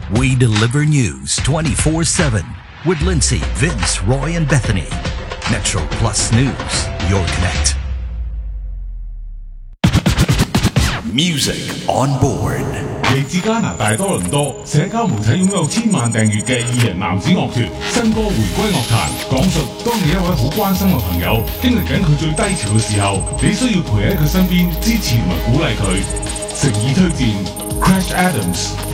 We deliver news 24/7 with Lindsay, Vince, Roy, and Bethany. Metro Plus News, your connect. Music on board. 嚟自加拿大多倫多，社交媒體擁有千萬訂閱嘅二人男子樂團新歌回歸樂壇，講述當你一位好關心嘅朋友經歷緊佢最低潮嘅時候，你需要陪喺佢身邊支持同埋鼓勵佢。誠意推薦 Crash Adams